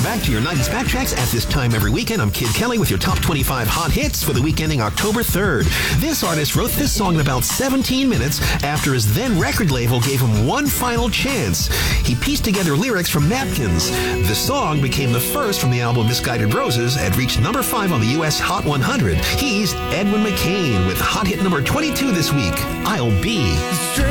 back to your 90s Backtracks at this time every weekend. I'm Kid Kelly with your top 25 hot hits for the week ending October 3rd. This artist wrote this song in about 17 minutes after his then record label gave him one final chance. He pieced together lyrics from napkins. The song became the first from the album Misguided Roses and reached number 5 on the U.S. Hot 100. He's Edwin McCain with hot hit number 22 this week, I'll Be.